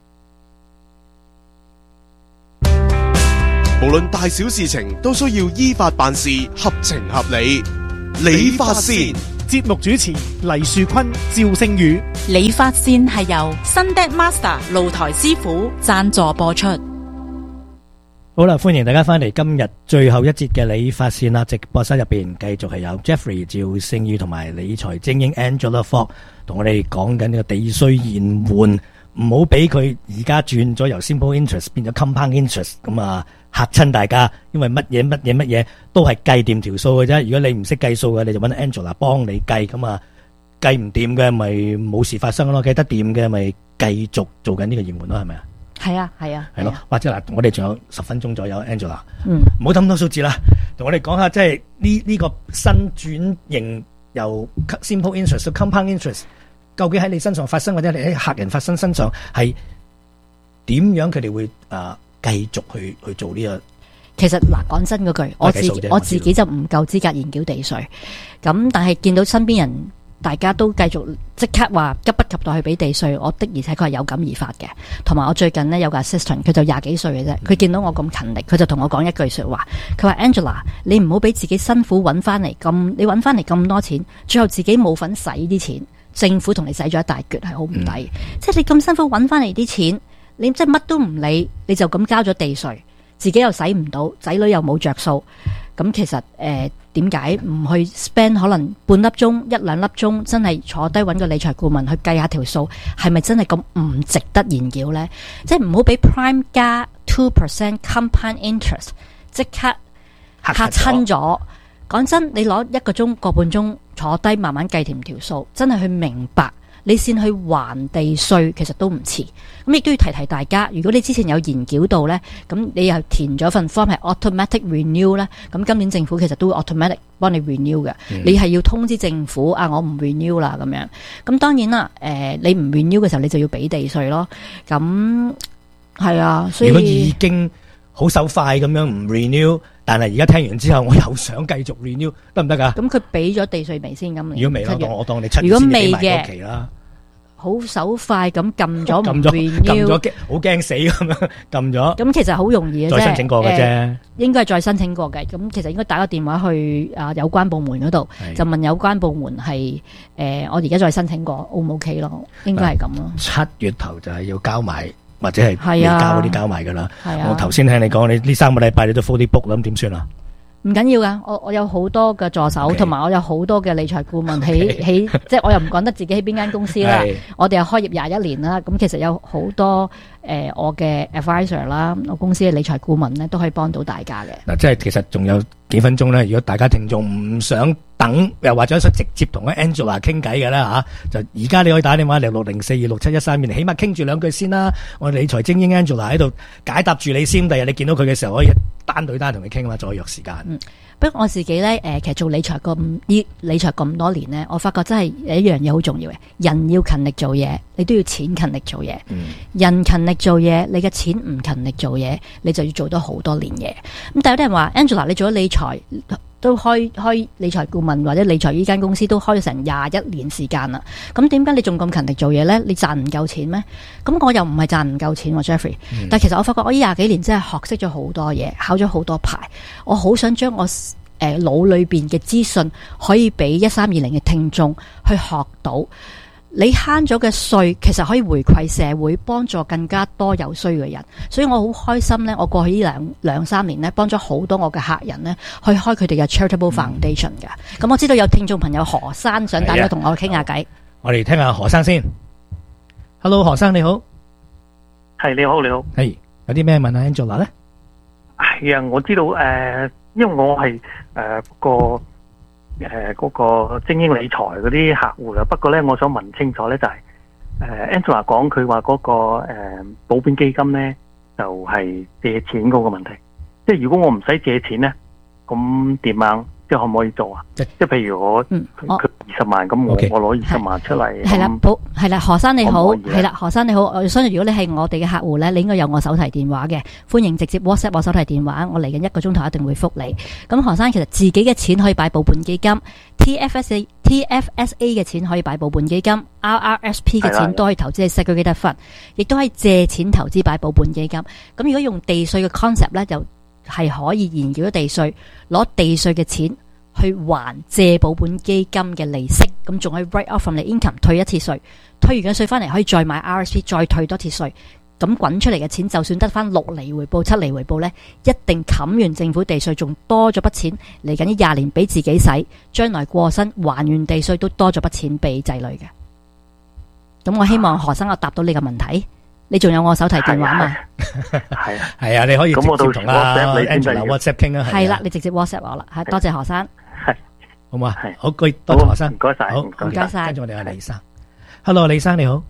無論大小事情都需要依法辦事，合情合理。理髮先。 節目主持黎樹坤、趙星宇。 理髮線係由新 Deck Master 露台師傅贊助播出。 好啦，歡迎大家翻嚟今日最後一節嘅理髮線啦！直播室入邊繼續係有 Jeffrey 趙星宇同埋理財精英 Angela Fox 同我哋講緊呢個地稅延緩，唔好俾佢而家轉咗由 simple interest 變咗 compound interest 咁啊！嚇親大家，因為乜嘢都係計掂條數嘅啫。如果你唔識計數嘅，你就揾 Angela 幫你計，咁啊計唔掂嘅咪冇事發生咯，計得掂嘅咪繼續做緊呢個延緩咯，係咪啊？ 係啊，係啊， 係咯。或者嗱，我哋仲有10分鐘左右 ，Angela， 唔好諗咁多數字啦，同我哋講下即係呢個新轉型由 simple interest 到 compound interest， 究竟喺你身上發生或者你喺客人發生身上係點樣？佢哋會繼續去做呢個。 其實嗱，講真嗰句，我自己就唔夠資格延繳地稅。咁但係見到身邊人大家都繼續即刻話急不及待去俾地稅，我的而且確係有感而發嘅。同埋我最近呢，有個 assistant， 佢就20幾歲嘅啫，佢見到我咁勤力，佢就同我講一句說話，佢話 Angela， 你唔好俾自己辛苦揾翻嚟你揾翻嚟咁多錢，最後自己冇份使啲錢，政府同你使咗一大橛，係好唔抵。即係你咁辛苦揾翻嚟啲錢，你即係乜都唔理，你就咁交咗地稅，自己又使唔到，仔女又冇着數，咁其實點解唔去 spend 可能半粒鐘1-2粒鐘，真係坐低揾個理財顧問去計下條數，係咪真係咁唔值得延繳呢？即係唔好俾 Prime 加 2% compound interest 即刻嚇親咗。講真，你攞1個鐘個半鐘坐低慢慢計條數，真係去明白。你先去還地稅，其實都唔遲。咁亦都要提提大家，如果你之前有延繳到呢，咁你又填咗份 form 係 automatic renew 呢，咁今年政府其實都會 automatic 幫你 renew 嘅。你係要通知政府我唔 renew 啦咁樣。咁當然啦，你唔 renew 嘅時候，你就要俾地稅咯。咁係啊，所以如果已經好手快咁樣唔 renew， 但係而家聽完之後，我又想繼續 renew， 得唔得㗎？ 咁佢俾咗地稅未先？咁如果未啦，我當你7月如果先未嘅俾埋個期啦。 好手快咁撳咗唔 renew， 好驚死咁樣撳咗。 咁其實好容易嘅啫， 再申請過嘅啫。 應該係再申請過嘅。咁其實應該打個電話去有關部門嗰度，就問有關部門係我而家再申請過 O 唔 OK 咯？應該係咁咯。 7月頭就係要交埋，或者係未交嗰啲交埋㗎啦。我頭先聽你講，你呢3個禮拜你都 fully book 啦，咁點算啊？ 唔緊要噶，我有好多嘅助手，同埋我有好多嘅理財顧問喺即係我又唔講得自己喺邊間公司啦。我哋又開業21年啦，咁其實有好多我嘅 advisor 啦，我公司嘅理財顧問咧都可以幫到大家嘅。嗱， 即係其實仲有幾分鐘咧，如果大家聽眾唔想等，又或者想直接同 Angela 傾偈嘅咧就而家你可以打電話嚟604267132，起碼傾住2句先啦。我哋理財精英 Angela 喺度解答住你先，第日你見到佢嘅時候可以單對單同你傾啊嘛，再約時間。 不過我自己咧，其實做理財咁多年咧，我發覺真係有一樣嘢好重要嘅，人要勤力做嘢，你都要錢勤力做嘢。人勤力做嘢，你嘅錢唔勤力做嘢，你就要做多好多年嘢。咁但有啲人話 Angela， 你做咗理財都開理財顧問或者理財呢間公司都開咗成21年時間啦，咁點解你仲咁勤力做嘢呢？你賺唔夠錢咩？咁我又唔係賺唔夠錢喎 Jeffrey，但其實我發覺我呢20幾年真係學識咗好多嘢，考咗好多牌，我好想將我腦裏邊嘅資訊可以俾1320嘅聽眾去學到。你慳咗嘅稅其實可以回饋社會，幫助更加多有需要嘅人，所以我好開心呢，我過去呢兩三年呢，幫咗好多我嘅客人呢，去開佢哋嘅 charitable foundation 嘅。咁我知道有聽眾朋友何生想打咗同我傾下偈， 我哋聽下何生先。Hello， 何生你好。 係你好，你好。 係有啲咩問阿 Angela 呢？ 係啊，我知道因為我係嗰個精英理財嗰啲客戶啦，不過咧，我想問清楚咧，就係Angela 講佢話嗰個保本基金咧，就係借錢嗰個問題。即係如果我唔使借錢咧，咁點樣？即係可唔可以做啊？即係譬如我佢20萬，咁我攞20萬出嚟。 係啦，何生你好，係啦，何生你好。我相信如果你係我哋嘅客戶咧，你應該有我手提電話嘅，歡迎直接 WhatsApp 我手提電話，我嚟緊1個鐘頭一定會覆你。咁何生其實自己嘅錢可以擺保本基金 ，TFSA 嘅錢可以擺保本基金 ，RRSP 嘅錢都可以投資喺 segregated fund，亦都可以借錢投資擺保本基金。咁如果用地稅嘅 concept 咧，就係可以延繳咗地稅，攞地稅嘅錢去還借保本基金嘅利息，咁仲可以 write off from 你 income 退一次稅，退完嘅稅翻嚟可以再買 RSP 再退多次稅，咁滾出嚟嘅錢就算得翻6厘回報、7厘回報呢，一定冚完政府地稅，仲多咗筆錢嚟緊呢20年俾自己使，將來過身還完地稅都多咗筆錢俾仔女嘅。咁我希望何生我答到你嘅問題。你仲有我手提電話嘛？ 係啊，你可以直接同阿 Angela WhatsApp 傾啊。 係啦，你直接 WhatsApp 我啦。係多謝何生。 係好嘛？好，多謝何生。 唔該晒， 好， 唔該晒。 跟住我哋阿李生。Hello， 李生你好。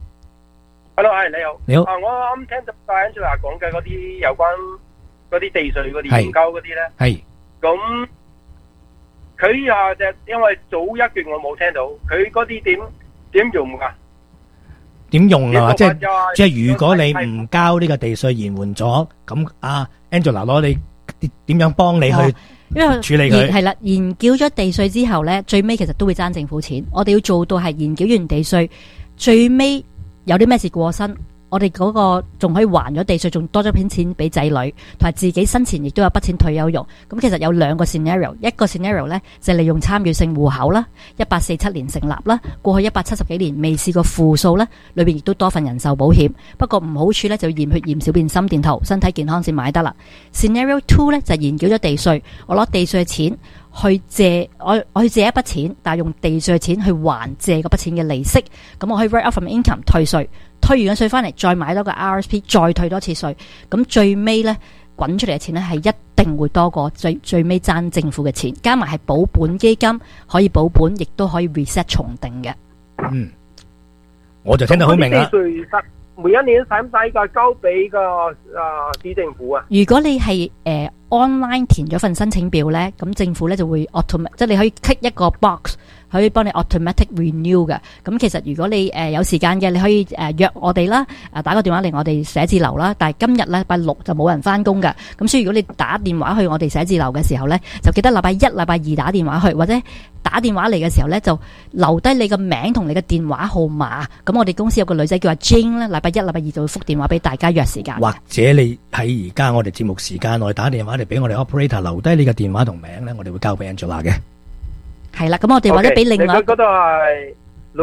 Hello， 係你好。 你好。 我啱聽到 Angela 講嘅嗰啲有關嗰啲地稅嗰啲研究嗰啲咧。 係。 咁佢啊，就因為早一段我冇聽到，佢嗰啲點用噶？ 點用啊？即係如果你唔交呢個地稅延緩咗，咁阿 Angela 攞你點樣幫你去處理佢？ 係啦，延繳咗地稅之後咧，最尾其實都會爭政府錢。我哋要做到係延繳完地稅，最尾有啲咩事過身，我哋嗰個仲可以還咗地稅，仲多咗筆錢俾仔女，同埋自己生前亦都有筆錢退休用。咁其實有2個 scenario， 一個 scenario 咧就係利用參與性戶口啦，1847年成立啦，過去170幾年未試過負數啦，裏邊亦都多份人壽保險。不過唔好處咧就驗血驗小便心電圖，身體健康先買得啦。Scenario 2咧就係延繳咗地稅，我攞地稅嘅錢去借，我去借一筆錢，但係用地稅嘅錢去還借嗰筆錢嘅利息，咁我可以 write off from income 退稅。退完嘅稅翻嚟，再買多個 RSP， 再退多次稅，咁最尾呢，滾出嚟嘅錢呢係一定會多過最尾爭政府嘅錢，加埋係保本基金，可以保本，亦都可以 reset 重定嘅。 我就聽得好明啦。 每一年使唔使個交俾個市政府啊？ 如果你係online 填咗份申請表呢，咁政府呢就會 automatic， 即係你可以 click 一個 box。可以幫你 automatic renew 嘅，咁其實如果你有時間嘅，你可以約我哋啦，打個電話嚟我哋寫字樓啦。但係今日禮拜6就冇人翻工嘅，咁所以如果你打電話去我哋寫字樓嘅時候呢，就記得禮拜1、禮拜2打電話去，或者打電話嚟嘅時候呢，就留低你個名同你嘅電話號碼。咁我哋公司有個女仔叫阿 Jane 咧，禮拜1、禮拜2就會覆電話俾大家約時間。 或者你喺而家我哋節目時間內打電話嚟俾我哋 operator 留低你嘅電話同名呢，我哋會交俾 Angela 嘅。 係啦，咁我哋或者俾另外嗰度係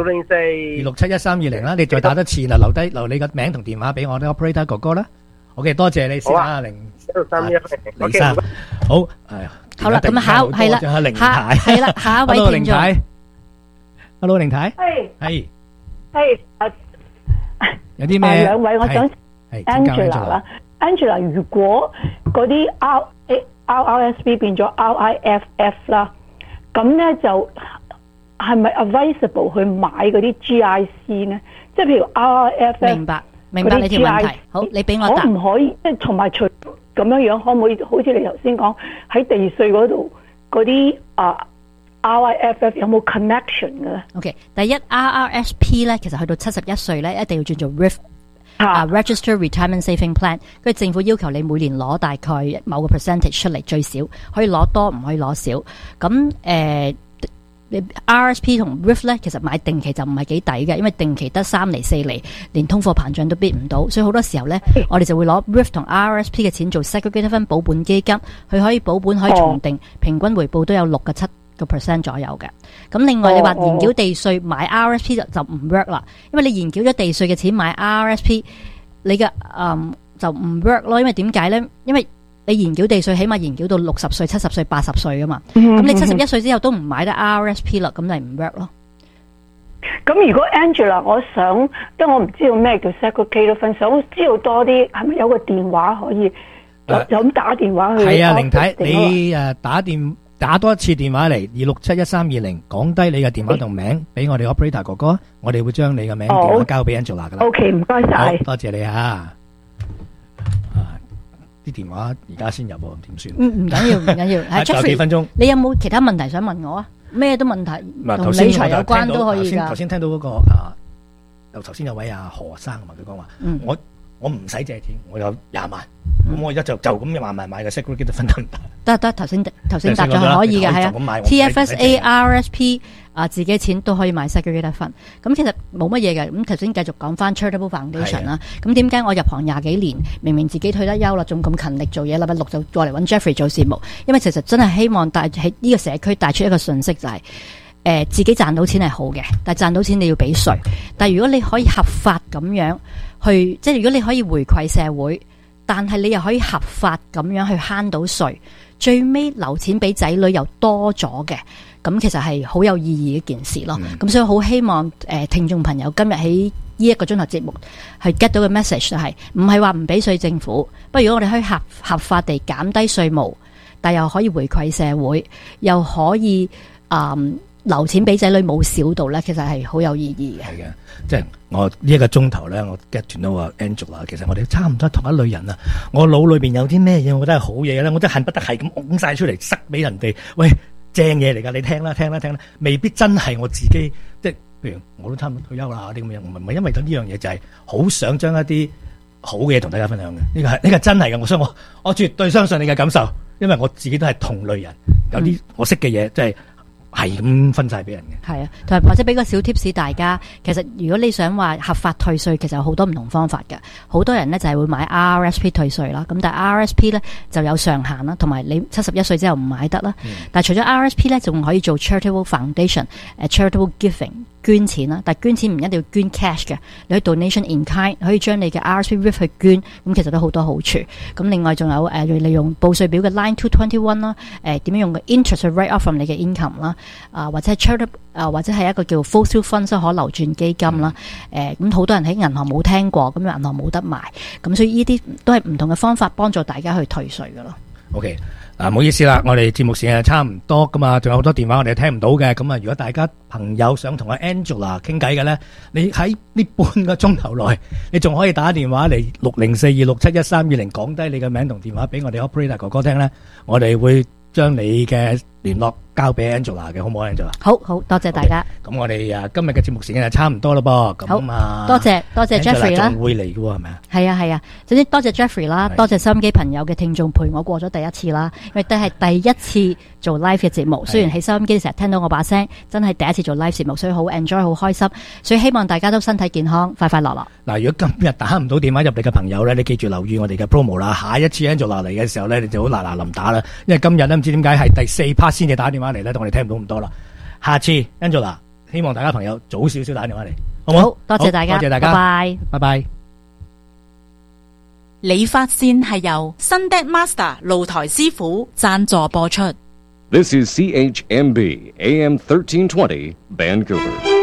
604 2671320啦，你再打多次啦，留你個名同電話俾我啲 operator 哥哥啦。OK， 多謝你先啊，李生，好， 好啦，咁係啦，係啦，下一位聽眾 ，Hello， 凌太，係，有啲咩？ 兩位，我想 Angela 啦 ，Angela， 如果嗰啲 RRSP 變咗 RIFF 啦。咁咧就係咪 advisable 去買嗰啲 GIC 呢？即係譬如 RIFF， 明白你條問題。好，你俾我答。 可唔可以即係同埋除嗰咁樣可唔可以好似你頭先講喺地稅嗰度嗰啲RIFF 有冇 connection 嘅咧 ？OK， 第一 RRSP 咧，其實去到71歲咧，一定要轉做 Register Retirement Saving Plan， 跟住政府要求你每年攞大概某個 percentage 出嚟，最少可以攞多，唔可以攞少。咁你 RSP 同 RIF 咧，其實買定期就唔係幾抵嘅，因為定期得3厘4厘，連通貨膨脹都逼唔到，所以好多時候咧，我哋就會攞 RIF 同 RSP 嘅錢做 segregated fund 保本基金，佢可以保本可以重定，平均回報都有6個7% 左右嘅。咁另外你話延繳地稅買 RSP 就唔 work 啦，因為你延繳咗地稅嘅錢買 RSP， 你嘅就唔 work 咯，因為點解咧？因為你延繳地稅起碼延繳到60歲、70歲、80歲噶嘛，咁你71歲之後都唔買得 RSP 啦，咁就唔 work 咯。 咁如果 Angela， 我想，因為我唔知道咩叫 segregated fund， 想知道多啲，係咪有個電話可以就咁打電話去？ 係啊，凌太，你打多一次電話嚟2671320，講低你嘅電話同名俾我哋 operator 哥哥，我哋會將你嘅名電話交俾 Angela 噶啦。 OK， 唔該晒， 多謝你啊！啲電話而家先入喎，點算？ 唔緊要，唔緊要。 仲有幾分鐘， 你有冇其他問題想問我啊？咩都問題，同理財有關都可以㗎。 頭先聽到嗰個又頭先有位何生啊嘛，佢講話，我唔使借錢，我有20萬，咁我而家就咁慢慢買個 segregated fund 得。 得，頭先答咗係可以嘅，係啊。TFSA、RSP 自己錢都可以買 segregated fund。咁其實冇乜嘢嘅。咁頭先繼續講翻 charitable foundation 啦。咁點解我入行20幾年，明明自己退得休啦，仲咁勤力做嘢，禮拜六就過嚟揾 Jeffrey 做節目？因為其實真係希望帶喺呢個社區帶出一個訊息，就係自己賺到錢係好嘅，但係賺到錢你要俾稅。但係如果你可以合法咁樣去，即係如果你可以回饋社會，但係你又可以合法咁樣去慳到稅，最尾留錢俾仔女又多咗嘅，咁其實係好有意義嘅一件事咯。咁所以好希望聽眾朋友今日喺呢1個鐘頭節目係 get 到嘅 message 就係唔係話唔俾稅政府，不如我哋可以合法地減低稅務，但又可以回饋社會，又可以留錢俾仔女冇少到咧，其實係好有意義嘅。 係嘅，即係我呢1個鐘頭咧，我 get 到啊 Angela， 其實我哋差唔多同一類人啊。我腦裏邊有啲咩嘢，我覺得係好嘢咧，我真係恨不得係咁拱晒出嚟塞俾人哋。喂，正嘢嚟㗎，你聽啦，未必真係我自己，即係譬如我都差唔多退休啦啲咁樣，唔係因為咗呢樣嘢，就係好想將一啲好嘅嘢同大家分享嘅。呢個真係嘅，所以我絕對相信你嘅感受，因為我自己都係同類人，有啲我識嘅嘢即係。係咁分晒俾人嘅，係啊， 同埋或者俾個小 tips 大家，其實如果你想話合法退稅，其實有好多唔同方法嘅。好多人呢就係會買 RSP 退稅啦，咁但係 RSP 呢就有上限啦，同埋你71歲之後唔買得啦。但係除咗 RSP 呢，仲可以做 charitable foundation、charitable giving 捐錢啦，但係捐錢唔一定要捐 cash 嘅，你可以 donation in kind， 可以將你嘅 RSP RIF 去捐，咁其實都好多好處。咁另外仲有利用報稅表嘅 Line 221啦，點樣用個 interest 去 write off from 你嘅 income 啦，或者係 charitable 或者係一個叫 flow-through fund 即係可流轉基金啦。咁好多人喺銀行冇聽過，咁銀行冇得賣，咁所以呢啲都係唔同嘅方法幫助大家去退稅㗎咯。OK。唔好意思啦，我哋節目時間差唔多噶嘛，仲有好多電話我哋聽唔到嘅。咁啊，如果大家朋友想同阿 Angela 傾偈嘅咧，你喺呢半個鐘頭內，你仲可以打電話嚟60426711320，講低你嘅名同電話俾我哋 operator 哥哥聽咧，我哋會將你嘅聯絡交俾 Angela 嘅，好唔好 Angela？好，多謝大家。咁我哋今日嘅節目時間就差唔多咯噃。咁啊，多謝 Jeffrey 啦。仲會嚟嘅喎，係咪啊？係啊。總之多謝 Jeffrey 啦，多謝收音機朋友嘅聽眾陪我過咗第一次啦，因為都係第一次做 live 嘅節目。雖然喺收音機成日聽到我把聲，真係第一次做 live 節目，所以好 enjoy， 好開心。所以希望大家都身體健康，快快樂樂。嗱，如果今日打唔到電話入嚟嘅朋友咧，你記住留意我哋嘅 promo 啦。下一次 Angela 嚟嘅時候咧，你就好嗱臨打啦，因為今日咧唔知點解係第4 part 先至打電話嚟咧，我哋聽唔到咁多啦。下次 Angela， 希望大家朋友早少少打電話嚟，好唔好？好，多謝大家，拜拜，拜拜。 理髮線係由 Sunday Master 露台師傅贊助播出。 This is CHMB AM 1320 Vancouver.